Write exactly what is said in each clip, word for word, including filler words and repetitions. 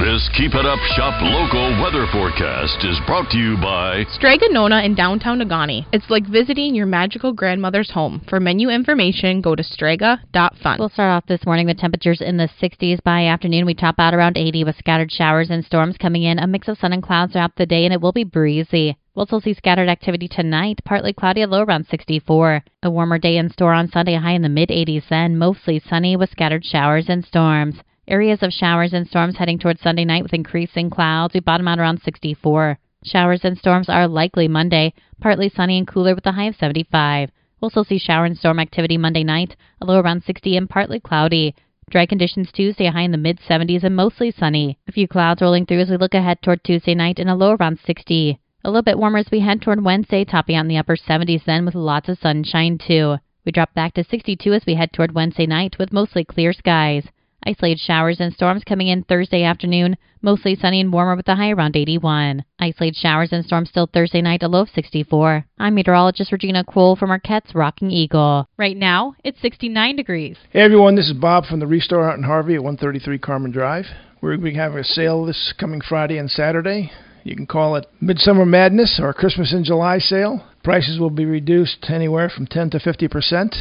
This Keep It Up Shop Local weather forecast is brought to you by Strega Nona in downtown Negaunee. It's like visiting your magical grandmother's home. For menu information, go to strega dot fun. We'll start off this morning with temperatures in the sixties. By afternoon, we top out around eighty with scattered showers and storms coming in. A mix of sun and clouds throughout the day, and it will be breezy. We'll still see scattered activity tonight, partly cloudy, a low around sixty-four. A warmer day in store on Sunday, a high in the mid-eighties then, mostly sunny with scattered showers and storms. Areas of showers and storms heading towards Sunday night with increasing clouds. We bottom out around sixty-four. Showers and storms are likely Monday, partly sunny and cooler with a high of seventy-five. We'll still see shower and storm activity Monday night, a low around sixty and partly cloudy. Dry conditions Tuesday, a high in the mid-seventies and mostly sunny. A few clouds rolling through as we look ahead toward Tuesday night and a low around sixty. A little bit warmer as we head toward Wednesday, topping out in the upper seventies then with lots of sunshine too. We drop back to sixty-two as we head toward Wednesday night with mostly clear skies. Isolated showers and storms coming in Thursday afternoon, mostly sunny and warmer with a high around eighty-one. Isolated showers and storms still Thursday night, a low of sixty-four. I'm meteorologist Regina Cole from Marquette's Rocking Eagle. Right now, it's sixty-nine degrees. Hey everyone, this is Bob from the Restore out in Harvey at one thirty-three Carmen Drive. We're going to have a sale this coming Friday and Saturday. You can call it Midsummer Madness or Christmas in July sale. Prices will be reduced anywhere from ten to fifty percent.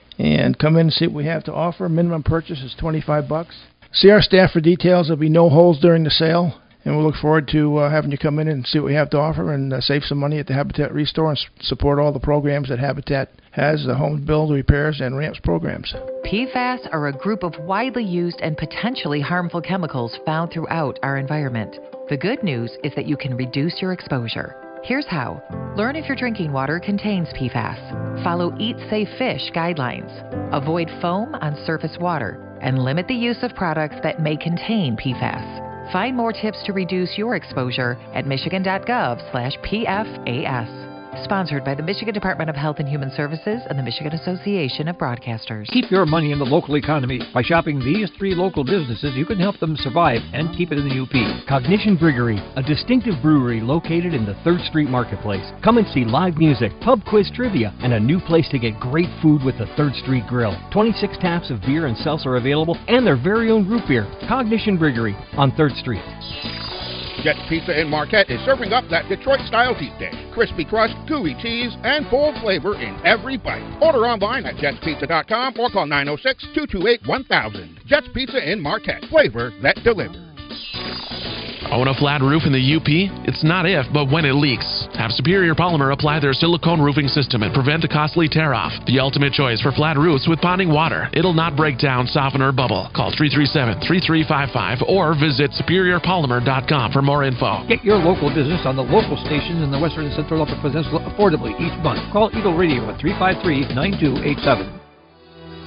And come in and see what we have to offer. Minimum purchase is twenty-five bucks. See our staff for details. There'll be no holds during the sale. And we'll look forward to uh, having you come in and see what we have to offer and uh, save some money at the Habitat Restore and s- support all the programs that Habitat has, the home build, repairs, and ramps programs. P FAS are a group of widely used and potentially harmful chemicals found throughout our environment. The good news is that you can reduce your exposure. Here's how. Learn if your drinking water contains P FAS. Follow Eat Safe Fish guidelines. Avoid foam on surface water. And limit the use of products that may contain P FAS. Find more tips to reduce your exposure at michigan.gov slash PFAS. Sponsored by the Michigan Department of Health and Human Services and the Michigan Association of Broadcasters. Keep your money in the local economy. By shopping these three local businesses, you can help them survive and keep it in the U P. Cognition Briggery, a distinctive brewery located in the third Street Marketplace. Come and see live music, pub quiz trivia, and a new place to get great food with the third Street Grill. twenty-six taps of beer and seltzer available, and their very own root beer. Cognition Briggery on third Street. Jet's Pizza in Marquette is serving up that Detroit-style deep dish. Crispy crust, gooey cheese, and bold flavor in every bite. Order online at jets pizza dot com or call nine oh six, two two eight, one thousand. Jet's Pizza in Marquette. Flavor that delivers. Own a flat roof in the U P? It's not if, but when it leaks. Have Superior Polymer apply their silicone roofing system and prevent a costly tear-off. The ultimate choice for flat roofs with ponding water. It'll not break down, soften, or bubble. Call three three seven, three three five five or visit superior polymer dot com for more info. Get your local business on the local stations in the Western and Central Upper Peninsula affordably each month. Call Eagle Radio at three five three, nine two eight seven.